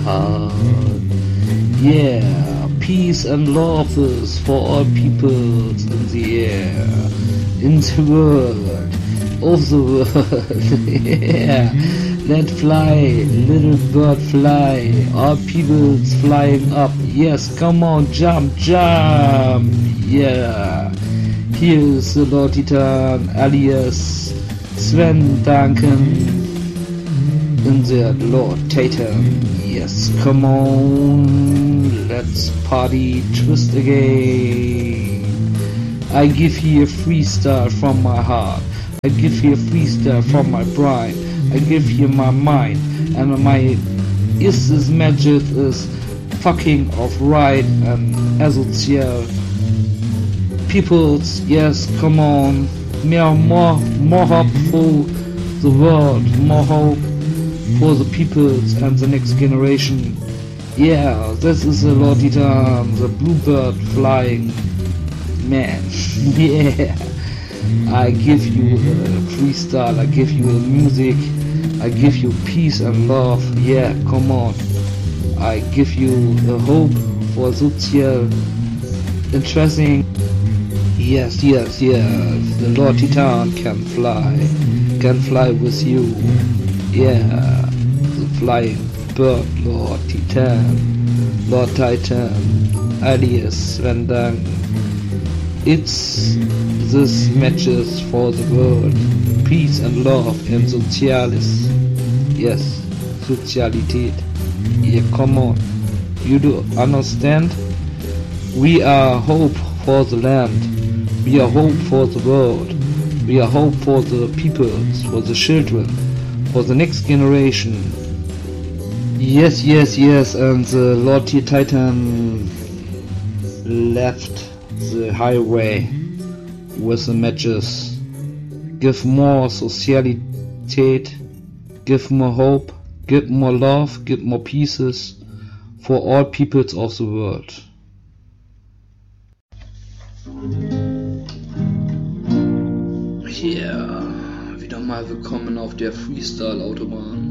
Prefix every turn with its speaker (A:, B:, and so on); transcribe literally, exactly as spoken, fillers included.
A: Uh, yeah, peace and love is for all peoples in the air, in the world, of the world. Yeah, let fly, little bird fly, all peoples flying up. Yes, come on, jump, jump. Yeah, here is the Lord Titan alias Sven Duncan. In the Lord Titan, yes, come on, let's party twist again. I give you a freestyle from my heart, I give you a freestyle from my brain, I give you my mind, and my is this magic is fucking of right and asocial peoples, yes, come on, more, more, more hope for the world, more hope for the peoples and the next generation. Yeah, this is the Lord Titan, the bluebird flying man. Yeah, I give you a freestyle, I give you a music, I give you peace and love. Yeah, come on, I give you a hope for social interesting. Yes, yes, yes, the Lord Titan can fly, can fly with you. Yeah, the flying bird, Lord Titan, Lord Titan, alias Sven Duncan. It's this matches for the world, peace and love and socialis. Yes, socialität. Yeah, come on, you do understand? We are hope for the land, we are hope for the world, we are hope for the peoples, for the children, for the next generation. Yes, yes, yes, and the Lord Titan left the highway with the matches. Give more socialität, give more hope, give more love, give more pieces for all peoples of the world. Yeah, wieder mal willkommen auf der Freestyle-Autobahn.